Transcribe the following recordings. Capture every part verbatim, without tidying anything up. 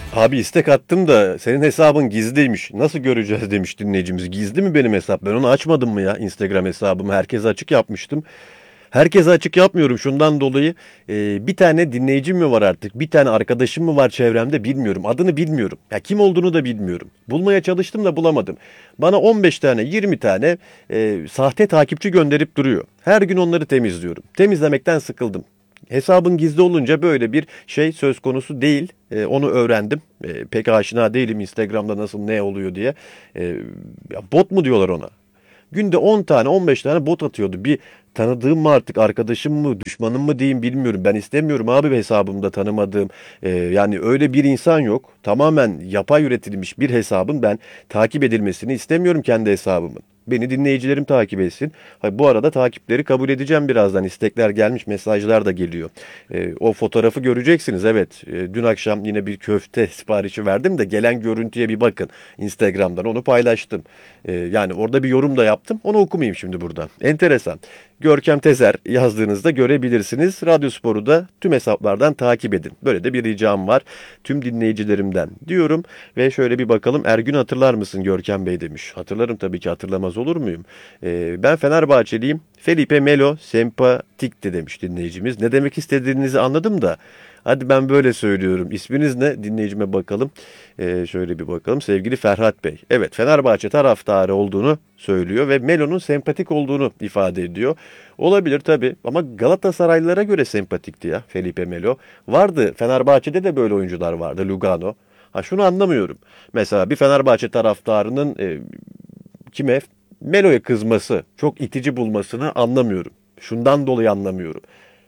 Abi istek attım da senin hesabın gizliymiş. Nasıl göreceğiz demiş dinleyicimiz. Gizli mi benim hesap? Ben onu açmadım mı ya Instagram hesabımı? Herkese açık yapmıştım. Herkese açık yapmıyorum şundan dolayı. E, bir tane dinleyicim mi var artık? Bir tane arkadaşım mı var çevremde bilmiyorum. Adını bilmiyorum. Ya kim olduğunu da bilmiyorum. Bulmaya çalıştım da bulamadım. Bana on beş tane yirmi tane e, sahte takipçi gönderip duruyor. Her gün onları temizliyorum. Temizlemekten sıkıldım. Hesabın gizli olunca böyle bir şey söz konusu değil. Ee, onu öğrendim. Ee, pek aşina değilim Instagram'da nasıl ne oluyor diye. Ee, ya bot mu diyorlar ona? Günde on tane on beş tane bot atıyordu. Bir tanıdığım mı artık arkadaşım mı düşmanım mı diyeyim bilmiyorum. Ben istemiyorum abi hesabımda tanımadığım. Ee, yani öyle bir insan yok. Tamamen yapay üretilmiş bir hesabın ben takip edilmesini istemiyorum kendi hesabımın. Beni dinleyicilerim takip etsin. Ha, bu arada takipleri kabul edeceğim birazdan. İstekler gelmiş, mesajlar da geliyor. Ee, o fotoğrafı göreceksiniz. Evet, e, dün akşam yine bir köfte siparişi verdim de gelen görüntüye bir bakın. Instagram'dan onu paylaştım. Ee, yani orada bir yorum da yaptım. Onu okumayayım şimdi buradan. Enteresan. Görkem Tezer yazdığınızda görebilirsiniz. Radyospor'u da tüm hesaplardan takip edin. Böyle de bir ricam var tüm dinleyicilerimden diyorum. Ve şöyle bir bakalım. Ergün hatırlar mısın Görkem Bey demiş. Hatırlarım tabii ki, hatırlamaz olur muyum? Ee, ben Fenerbahçeliyim. Felipe Melo sempatikti demiş dinleyicimiz. Ne demek istediğinizi anladım da. Hadi ben böyle söylüyorum. İsminiz ne? Dinleyicime bakalım. Ee, şöyle bir bakalım. Sevgili Ferhat Bey. Evet, Fenerbahçe taraftarı olduğunu söylüyor ve Melo'nun sempatik olduğunu ifade ediyor. Olabilir tabii ama Galatasaraylılara göre sempatikti ya Felipe Melo. Vardı, Fenerbahçe'de de böyle oyuncular vardı. Lugano. Ha, şunu anlamıyorum. Mesela bir Fenerbahçe taraftarının e, kime? Melo'ya kızması, çok itici bulmasını anlamıyorum. Şundan dolayı anlamıyorum.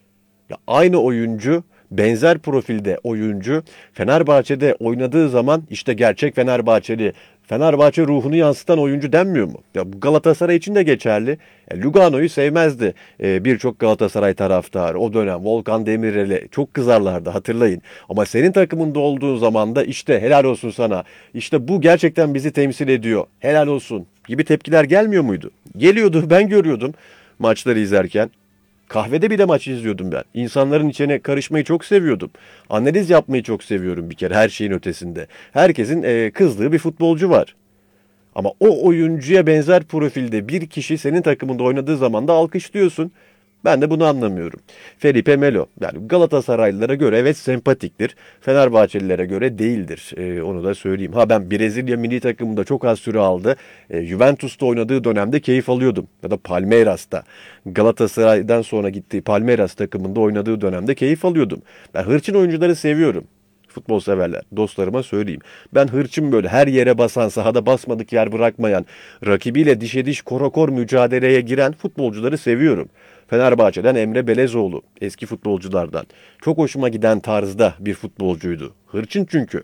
Ya aynı oyuncu, benzer profilde oyuncu Fenerbahçe'de oynadığı zaman işte gerçek Fenerbahçeli, Fenerbahçe ruhunu yansıtan oyuncu denmiyor mu? Ya bu Galatasaray için de geçerli. E, Lugano'yu sevmezdi e, birçok Galatasaray taraftarı. O dönem Volkan Demirel'e çok kızarlardı, hatırlayın. Ama senin takımında olduğu zaman da işte helal olsun sana. İşte bu gerçekten bizi temsil ediyor. Helal olsun gibi tepkiler gelmiyor muydu? Geliyordu, ben görüyordum maçları izlerken. Kahvede bile maç izliyordum ben. İnsanların içine karışmayı çok seviyordum. Analiz yapmayı çok seviyorum bir kere her şeyin ötesinde. Herkesin e, kızdığı bir futbolcu var. Ama o oyuncuya benzer profilde bir kişi senin takımında oynadığı zaman da alkışlıyorsun. Ben de bunu anlamıyorum. Felipe Melo yani Galatasaraylılara göre evet sempatiktir. Fenerbahçelilere göre değildir. Ee, onu da söyleyeyim. Ha ben Brezilya milli takımında çok az süre aldı. Ee, Juventus'ta oynadığı dönemde keyif alıyordum. Ya da Palmeiras'ta. Galatasaray'dan sonra gittiği Palmeiras takımında oynadığı dönemde keyif alıyordum. Ben hırçın oyuncuları seviyorum. Futbol severler, dostlarıma söyleyeyim. Ben hırçın böyle her yere basan, sahada basmadık yer bırakmayan, rakibiyle dişe diş korakor mücadeleye giren futbolcuları seviyorum. Fenerbahçe'den Emre Belezoğlu, eski futbolculardan. Çok hoşuma giden tarzda bir futbolcuydu. Hırçın çünkü.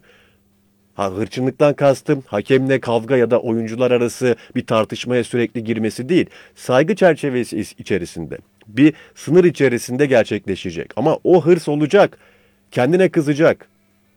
Ha, hırçınlıktan kastım hakemle kavga ya da oyuncular arası bir tartışmaya sürekli girmesi değil. Saygı çerçevesi içerisinde, bir sınır içerisinde gerçekleşecek. Ama o hırs olacak. Kendine kızacak.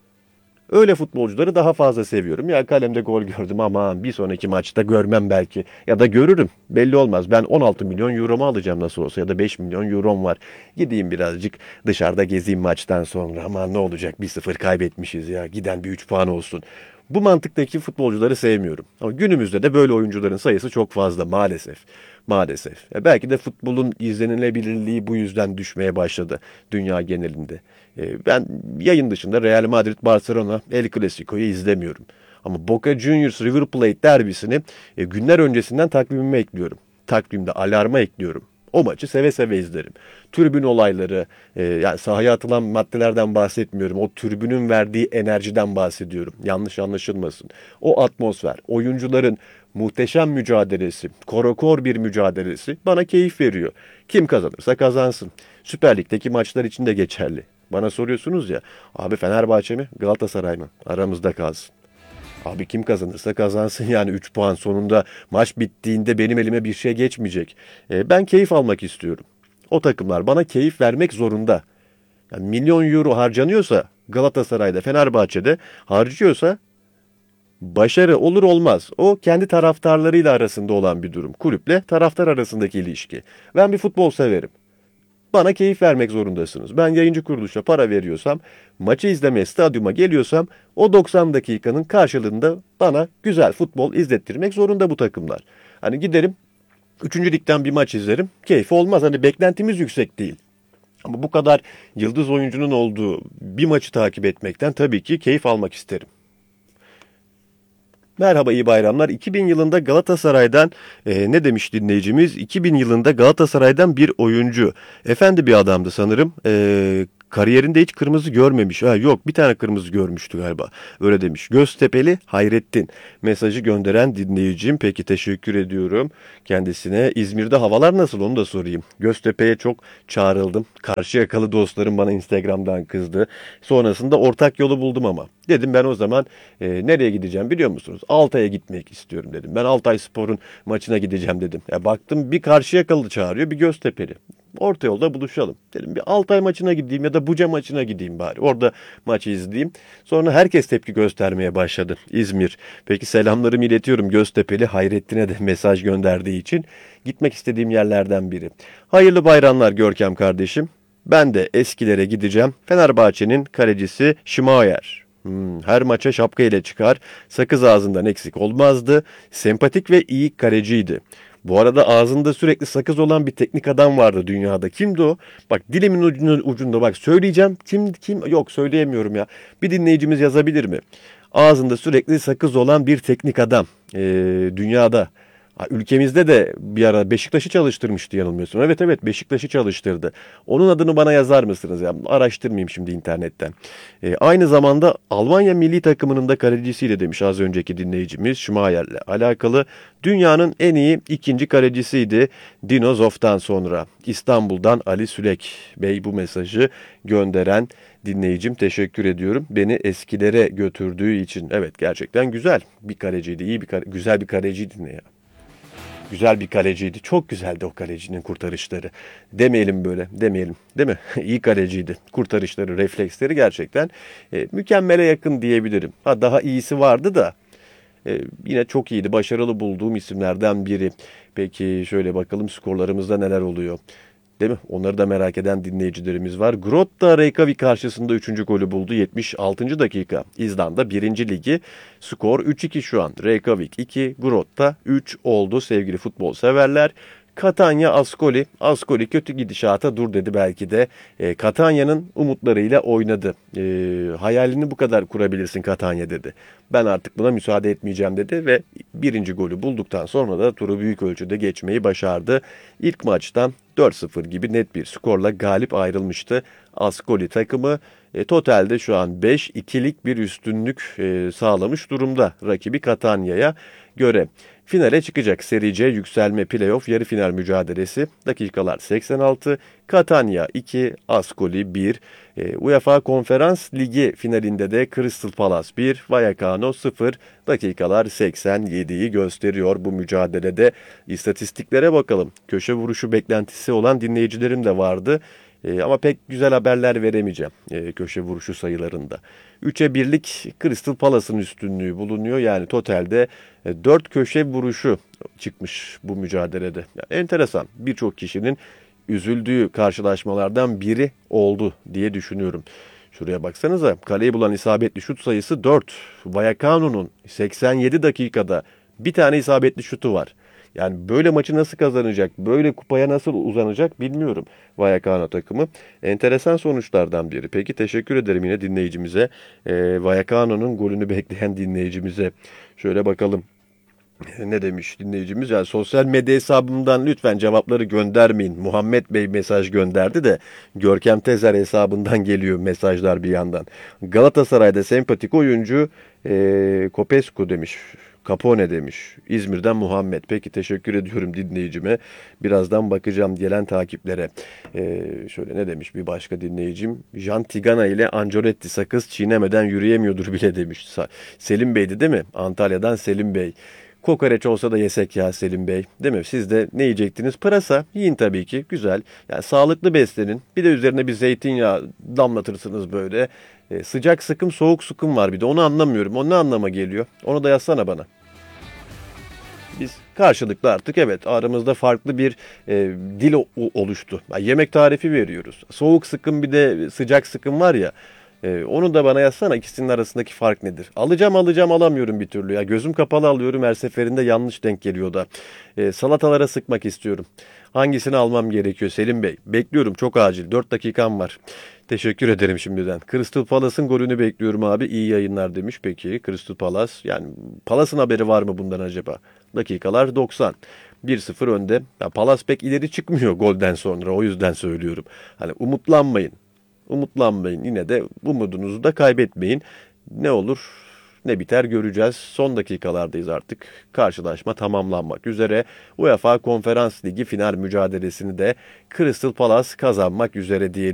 Öyle futbolcuları daha fazla seviyorum. Ya kalemde gol gördüm ama bir sonraki maçta görmem belki. Ya da görürüm. Belli olmaz. Ben on altı milyon euromu alacağım nasıl olsa ya da beş milyon eurom var. Gideyim birazcık dışarıda gezeyim maçtan sonra. Ama ne olacak bir sıfır kaybetmişiz ya. Giden bir üç puan olsun. Bu mantıktaki futbolcuları sevmiyorum. Ama günümüzde de böyle oyuncuların sayısı çok fazla maalesef. Maalesef. Ya belki de futbolun izlenilebilirliği bu yüzden düşmeye başladı dünya genelinde. E, Ben yayın dışında Real Madrid, Barcelona, El Clasico'yu izlemiyorum. Ama Boca Juniors River Plate derbisini e, günler öncesinden takvimime ekliyorum. Takvimde alarma ekliyorum. O maçı seve seve izlerim. Tribün olayları, e, yani sahaya atılan maddelerden bahsetmiyorum. O tribünün verdiği enerjiden bahsediyorum. Yanlış anlaşılmasın. O atmosfer, oyuncuların muhteşem mücadelesi, korokor bir mücadelesi bana keyif veriyor. Kim kazanırsa kazansın. Süper Lig'deki maçlar için de geçerli. Bana soruyorsunuz ya, abi Fenerbahçe mi, Galatasaray mı? Aramızda kalsın. Abi kim kazanırsa kazansın yani üç puan sonunda maç bittiğinde benim elime bir şey geçmeyecek. E, ben keyif almak istiyorum. O takımlar bana keyif vermek zorunda. Yani milyon euro harcanıyorsa Galatasaray'da, Fenerbahçe'de harcıyorsa başarı olur olmaz. O kendi taraftarlarıyla arasında olan bir durum. Kulüple taraftar arasındaki ilişki. Ben bir futbol severim. Bana keyif vermek zorundasınız. Ben yayıncı kuruluşa para veriyorsam, maçı izlemeye stadyuma geliyorsam o doksan dakikanın karşılığında bana güzel futbol izlettirmek zorunda bu takımlar. Hani giderim üçüncü ligden bir maç izlerim. Keyfi olmaz. Hani beklentimiz yüksek değil. Ama bu kadar yıldız oyuncunun olduğu bir maçı takip etmekten tabii ki keyif almak isterim. Merhaba, iyi bayramlar. iki bin yılında Galatasaray'dan e, ne demiş dinleyicimiz? iki bin yılında Galatasaray'dan bir oyuncu. Efendi bir adamdı sanırım. E, kariyerinde hiç kırmızı görmemiş. Ha, yok, bir tane kırmızı görmüştü galiba. Öyle demiş. Göztepe'li Hayrettin. Mesajı gönderen dinleyicim. Peki, teşekkür ediyorum kendisine. İzmir'de havalar nasıl, onu da sorayım. Göztepe'ye çok çağrıldım. Karşıyakalı dostlarım bana Instagram'dan kızdı. Sonrasında ortak yolu buldum ama. Dedim ben o zaman e, nereye gideceğim biliyor musunuz? Altay'a gitmek istiyorum dedim. Ben Altayspor'un maçına gideceğim dedim. E, baktım bir Karşıyakalı çağırıyor, bir Göztepe'li. Orta yolda buluşalım. Dedim bir Altay maçına gideyim ya da Buca maçına gideyim bari. Orada maçı izleyeyim. Sonra herkes tepki göstermeye başladı. İzmir. Peki, selamlarımı iletiyorum Göztepe'li Hayrettin'e de mesaj gönderdiği için. Gitmek istediğim yerlerden biri. Hayırlı bayramlar Görkem kardeşim. Ben de eskilere gideceğim. Fenerbahçe'nin kalecisi Şimayer. Hmm, her maça şapka ile çıkar. Sakız ağzından eksik olmazdı. Sempatik ve iyi kaleciydi. Bu arada ağzında sürekli sakız olan bir teknik adam vardı dünyada. Kimdi o? Bak, dilimin ucunda, ucunda bak söyleyeceğim. Kim kim? Yok, söyleyemiyorum ya. Bir dinleyicimiz yazabilir mi? Ağzında sürekli sakız olan bir teknik adam. Ee, dünyada. Ha, ülkemizde de bir ara Beşiktaş'ı çalıştırmıştı yanılmıyorsun. Evet evet, Beşiktaş'ı çalıştırdı. Onun adını bana yazar mısınız? Ya, araştırmayayım şimdi internetten. Ee, aynı zamanda Almanya milli takımının da kalecisiyle demiş az önceki dinleyicimiz. Schmeier'le alakalı dünyanın en iyi ikinci kalecisiydi Dino Zoff'tan sonra. İstanbul'dan Ali Sülek Bey bu mesajı gönderen dinleyicim, teşekkür ediyorum. Beni eskilere götürdüğü için. Evet, gerçekten güzel bir kaleciydi. İyi bir kale, güzel bir kaleciydi ne ya. Güzel bir kaleciydi. Çok güzeldi o kalecinin kurtarışları. Demeyelim böyle, demeyelim. Değil mi? İyi kaleciydi. Kurtarışları, refleksleri gerçekten e, mükemmele yakın diyebilirim. Ha, daha iyisi vardı da e, yine çok iyiydi. Başarılı bulduğum isimlerden biri. Peki şöyle bakalım skorlarımızda neler oluyor. Değil mi? Onları da merak eden dinleyicilerimiz var. Grotta Reykjavik karşısında üçüncü golü buldu. yetmiş altıncı dakika. İzlanda birinci ligi. Skor üç iki şu an. Reykjavik iki, Grotta üç oldu sevgili futbol severler. Catania Ascoli. Ascoli kötü gidişata dur dedi belki de. E, Catania'nın umutlarıyla oynadı. E, hayalini bu kadar kurabilirsin Catania dedi. Ben artık buna müsaade etmeyeceğim dedi ve birinci golü bulduktan sonra da turu büyük ölçüde geçmeyi başardı. İlk maçtan dört sıfır gibi net bir skorla galip ayrılmıştı Ascoli takımı. E, totalde şu an beş ikilik bir üstünlük e, sağlamış durumda rakibi Catania'ya göre. Finale çıkacak Serie C yükselme playoff yarı final mücadelesi. Dakikalar seksen altı. Catania iki, Ascoli bir. E, UEFA Konferans Ligi finalinde de Crystal Palace bir, Vallecano sıfır. Dakikalar seksen yediyi gösteriyor bu mücadelede. İstatistiklere bakalım. Köşe vuruşu beklentisi olan dinleyicilerim de vardı. E, ama pek güzel haberler veremeyeceğim e, köşe vuruşu sayılarında. üçe birlik Crystal Palace'ın üstünlüğü bulunuyor. Yani totalde e, dört köşe vuruşu çıkmış bu mücadelede. Yani enteresan, birçok kişinin üzüldüğü karşılaşmalardan biri oldu diye düşünüyorum. Şuraya baksanıza, kaleyi bulan isabetli şut sayısı dört. Vallecano'nun seksen yedi dakikada bir tane isabetli şutu var. Yani böyle maçı nasıl kazanacak, böyle kupaya nasıl uzanacak bilmiyorum Vallecano takımı. Enteresan sonuçlardan biri. Peki, teşekkür ederim yine dinleyicimize. E, Vallecano'nun golünü bekleyen dinleyicimize. Şöyle bakalım. Ne demiş dinleyicimiz? Yani sosyal medya hesabımdan lütfen cevapları göndermeyin. Muhammed Bey mesaj gönderdi de Görkem Tezer hesabından geliyor mesajlar bir yandan. Galatasaray'da sempatik oyuncu e, Kopescu demiş. Capone demiş. İzmir'den Muhammed. Peki, teşekkür ediyorum dinleyicime. Birazdan bakacağım gelen takiplere. Ee, şöyle ne demiş bir başka dinleyicim. Jean Tigana ile Ancelotti sakız çiğnemeden yürüyemiyordur bile demiş. Selim Bey'di değil mi? Antalya'dan Selim Bey. Kokoreç olsa da yesek ya Selim Bey. Değil mi? Siz de ne yiyecektiniz? Pırasa. Yiyin tabii ki. Güzel. Yani sağlıklı beslenin. Bir de üzerine bir zeytinyağı damlatırsınız böyle. Ee, sıcak sıkım, soğuk sıkım var bir de. Onu anlamıyorum. O ne anlama geliyor? Onu da yazsana bana. Biz Karşılıklı artık evet aramızda farklı bir e, dil o- oluştu. Yani yemek tarifi veriyoruz. Soğuk sıkım bir de sıcak sıkım var ya. E, onu da bana yazsana, ikisinin arasındaki fark nedir? Alacağım alacağım alamıyorum bir türlü ya. Gözüm kapalı alıyorum, her seferinde yanlış denk geliyor da. E, salatalara sıkmak istiyorum. Hangisini almam gerekiyor Selim Bey? Bekliyorum, çok acil. Dört dakikam var. Teşekkür ederim şimdiden. Crystal Palace'ın golünü bekliyorum abi. İyi yayınlar demiş. Peki Crystal Palace. Yani Palace'ın haberi var mı bundan acaba? Dakikalar doksan. bir sıfır önde. Ya Palace pek ileri çıkmıyor golden sonra. O yüzden söylüyorum. Hani umutlanmayın. Umutlanmayın. Yine de umudunuzu da kaybetmeyin. Ne olur ne biter göreceğiz. Son dakikalardayız artık. Karşılaşma tamamlanmak üzere. UEFA Konferans Ligi final mücadelesini de Crystal Palace kazanmak üzere diyelim.